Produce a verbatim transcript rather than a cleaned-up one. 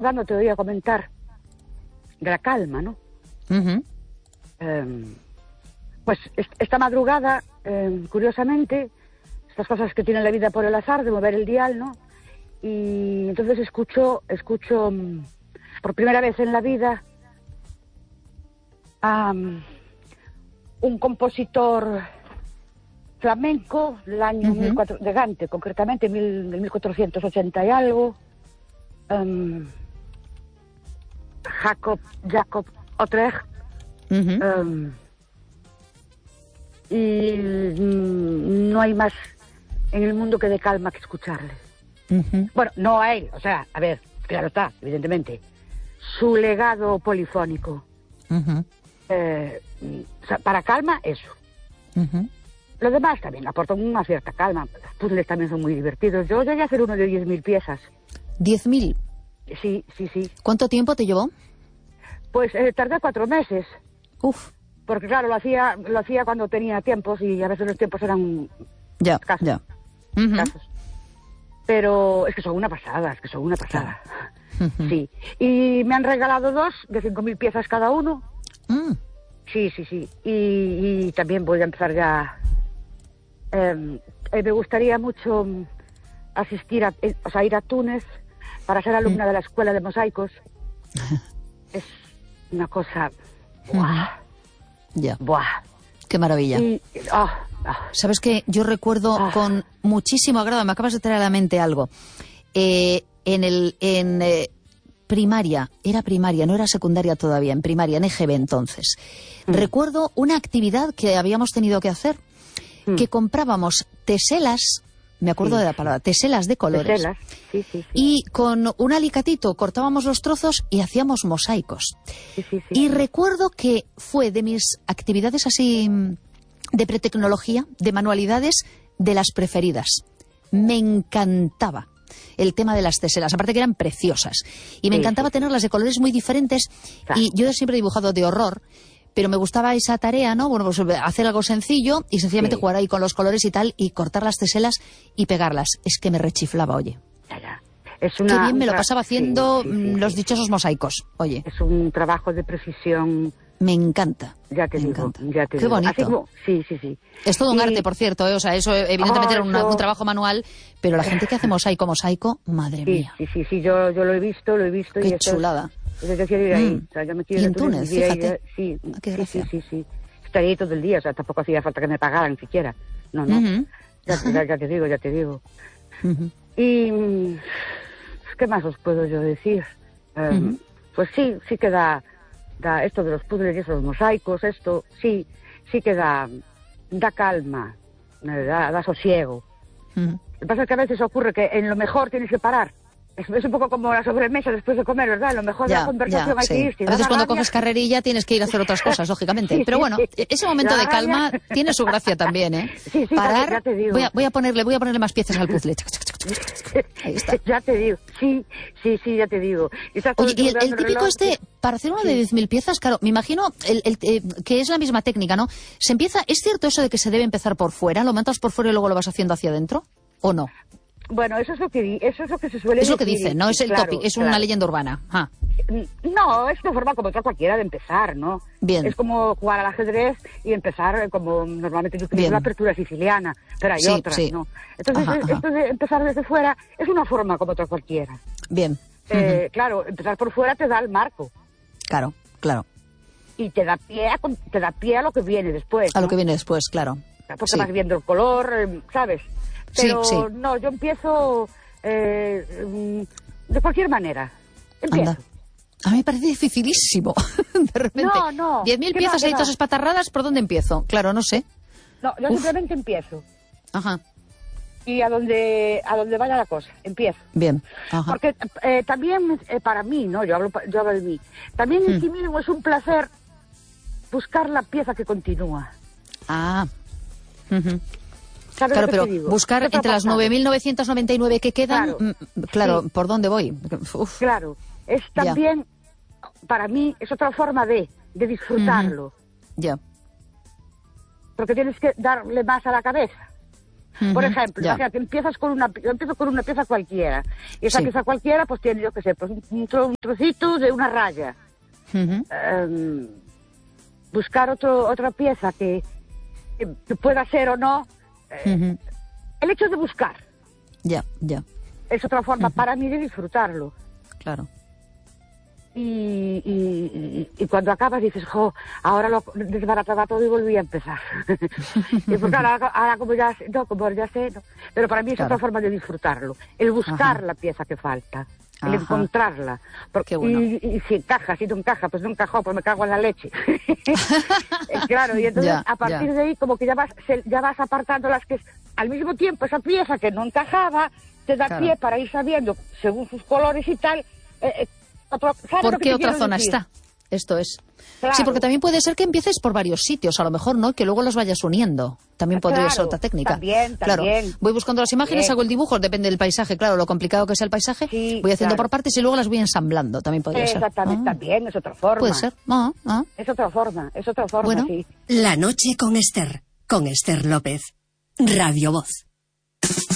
hablando, te voy a comentar de la calma, ¿no? Uh-huh. Eh, pues est- esta madrugada, eh, curiosamente, estas cosas que tiene la vida por el azar, de mover el dial, ¿no? Y entonces escucho, escucho um, por primera vez en la vida a um, un compositor flamenco del año Uh-huh. mil cuatro, de Gante, concretamente, mil, del mil cuatrocientos ochenta y algo, um, Jacob, Jacob Utrecht, Uh-huh. um, y mm, no hay más en el mundo que de calma que escucharle. Uh-huh. Bueno, no a él, o sea, a ver, claro está, evidentemente, su legado polifónico. Uh-huh. Eh, o sea, para calma, eso. Uh-huh. Lo demás también aporta una cierta calma. Los puzzles también son muy divertidos. Yo llegué a hacer uno de diez mil piezas. ¿Diez mil? Sí, sí, sí. ¿Cuánto tiempo te llevó? Pues eh, tardé cuatro meses. Uf, Porque claro, lo hacía lo hacía cuando tenía tiempos y a veces los tiempos eran ya, escasos. ya. Uh-huh. escasos. Pero es que son una pasada, es que son una pasada. Uh-huh. Sí. Y me han regalado dos de cinco mil piezas cada uno. Mm. Sí, sí, sí. Y, y también voy a empezar ya. Eh, eh, me gustaría mucho mm, asistir a, eh, o sea, ir a Túnez para ser alumna de la escuela de mosaicos. Es una cosa. ¡Buah! Ya, ¡Buah! qué maravilla. Y, ah, ah. ¿Sabes qué? Yo recuerdo Ah. con muchísimo agrado, me acabas de traer a la mente algo. Eh, en el en eh, primaria, era primaria, no era secundaria todavía, en primaria, en E G B entonces. Mm. Recuerdo una actividad que habíamos tenido que hacer, Mm. que comprábamos teselas, me acuerdo Sí. de la palabra, teselas de colores. Teselas. Sí, sí, sí. Y con un alicatito cortábamos los trozos y hacíamos mosaicos. Sí, sí, sí, Y sí. recuerdo que fue de mis actividades así mm, de pretecnología, de manualidades, de las preferidas. Me encantaba el tema de las teselas, aparte que eran preciosas. Y me Sí, encantaba sí, sí. tenerlas de colores muy diferentes. Claro. Y yo siempre he dibujado de horror, pero me gustaba esa tarea, ¿no? Bueno, pues hacer algo sencillo y sencillamente Sí. jugar ahí con los colores y tal, y cortar las teselas y pegarlas. Es que me rechiflaba, oye. Ya, ya. Es una, Qué bien me un lo tra- pasaba haciendo sí, sí, sí, mm, los sí. dichosos mosaicos. Oye, Es un trabajo de precisión, me encanta. ya te me digo, encanta. ya te Qué digo. bonito. Así como- sí, sí, sí. Es todo un Y- arte, por cierto, ¿eh? O sea, eso evidentemente Oh, era una- eso- un trabajo manual, pero la gente que hace mosaico, mosaico, madre Sí, mía, sí, sí, sí, yo, yo lo he visto, lo he visto. qué y esto es- chulada. Yo quiero ir ahí, Mm. o sea, yo me quiero Y ir a en Túnez, vivir ahí, fíjate. sí, Ah, qué sí, sí, gracia. sí, sí. Estaría ahí todo el día, o sea, tampoco hacía falta que me pagaran siquiera. No, no, Ujú, ya, ya, ya te digo, ya te digo. ujú. Y, mm, ¿qué más os puedo yo decir? Eh, Ujú. Pues sí, sí que da, da esto de los puzzles y esos mosaicos, esto, sí, sí que da, da calma, eh, da, da sosiego. Ujú. Lo que pasa es que a veces ocurre que en lo mejor tienes que parar. Es, es un poco como la sobremesa después de comer, ¿verdad? Lo mejor de Ya, la conversación ya, hay sí. que irse. A da veces una cuando rabia. coges carrerilla tienes que ir a hacer otras cosas, lógicamente. Sí, Pero sí, bueno, sí. ese momento La de calma rabia. tiene su gracia también, ¿eh? Sí, sí, Parar, ya te digo. Voy, a, voy a ponerle, voy a ponerle más piezas al puzzle. Ahí está. Ya te digo, sí, sí, sí, ya te digo. Y estás todo Oye, y el, tiempo el dando típico reloj, este, para hacer uno de diez mil piezas, claro, me imagino el, el, eh, que es la misma técnica, ¿no? Se empieza, ¿es cierto eso de que se debe empezar por fuera? ¿Lo montas por fuera y luego lo vas haciendo hacia adentro? ¿O no? Bueno, eso es lo que di- eso es lo que se suele Es lo que decir, dicen, ¿no? Es el claro, topic, es una claro. leyenda urbana. Ah, No, es una forma como otra cualquiera de empezar, ¿no? Bien. Es como jugar al ajedrez y empezar eh, como normalmente yo utilizo Bien. la apertura siciliana, pero hay Sí, otras, sí. ¿no? Entonces, Ajá, eh, ajá. esto de empezar desde fuera es una forma como otra cualquiera. bien. Eh, Ujú. Claro, empezar por fuera te da el marco Claro, claro. y te da pie a, con- te da pie a lo que viene después. A lo ¿no? que viene después, claro. Porque Sí. vas viendo el color, eh, ¿sabes? Sí, Pero sí. no, yo empiezo eh, mm, de cualquier manera. Empiezo. Anda. A mí me parece dificilísimo. De repente, No, no. diez mil Que piezas no, que ahí no. todas espatarradas, ¿por dónde empiezo? Claro, no sé. No, yo Uf. simplemente empiezo. Ajá, Y a donde a donde vaya la cosa, empiezo. bien. Ajá. Porque eh, también eh, para mí, ¿no? Yo hablo, pa- yo hablo de mí. También en Hmm. sí mismo es un placer buscar la pieza que continúa. Ah. Ujú. ¿Sabes Claro, lo que pero te digo? buscar ¿Qué te ha entre las pasado? nueve mil novecientos noventa y nueve que quedan, Claro. mm, claro, Sí. ¿por dónde voy? Uf. Claro, es Ya. también, para mí, es otra forma de, de disfrutarlo. Ya. Porque tienes que darle más a la cabeza. Uh-huh, Por ejemplo, ya. imagínate, empiezas con una, yo empiezo con una pieza cualquiera. Y esa sí. pieza cualquiera, pues tiene, yo qué sé, pues un, tro, un trocito de una raya. Uh-huh. Um, buscar otro, otra pieza que, que, que pueda ser o no. Eh, uh-huh. El hecho de buscar. Ya, ya. Es otra forma uh-huh. para mí de disfrutarlo. Claro. Y, y, y, y cuando acabas dices, jo, ahora lo desbarataba todo y volví a empezar. Y porque ahora, ahora como ya sé, no, como ya sé, no. Pero para mí es claro. otra forma de disfrutarlo. El buscar Ajá. la pieza que falta. El Ajá. encontrarla. Porque, bueno. y, y si encaja, si no encaja, pues no encajó, pues me cago en la leche. Claro, y entonces ya, a partir ya. de ahí como que ya vas, ya vas apartando las que al mismo tiempo esa pieza que no encajaba te da claro. pie para ir sabiendo, según sus colores y tal, eh, Otro, ¿por qué otra zona decir? Está? Esto es. Claro. Sí, porque también puede ser que empieces por varios sitios, a lo mejor, ¿no? Que luego los vayas uniendo. También podría claro, ser otra técnica. También, claro. también. Voy buscando las imágenes, bien. hago el dibujo, depende del paisaje, claro, lo complicado que sea el paisaje. Sí, voy haciendo claro. por partes y luego las voy ensamblando, también podría Exactamente, ser. Exactamente, ah. también, es otra forma. Puede ser. Ah, ah. Es otra forma, es otra forma, bueno. sí. La noche con Esther, con Esther López. Radio Voz.